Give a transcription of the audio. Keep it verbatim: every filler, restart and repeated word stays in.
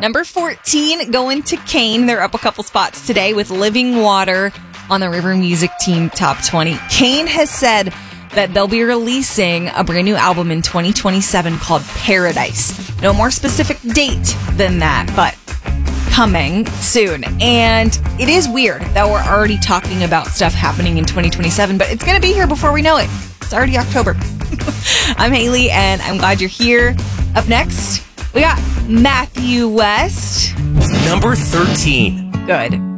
Number fourteen, going to Kane. They're up a couple spots today with Living Water on the River Music Team Top twenty. Kane has said that they'll be releasing a brand new album in twenty twenty-seven called Paradise. No more specific date than that, but coming soon. And it is weird that we're already talking about stuff happening in twenty twenty-seven, but it's going to be here before we know it. It's already October. I'm Haley, and I'm glad you're here. Up next, we got Matthew West. Number thirteen. Good.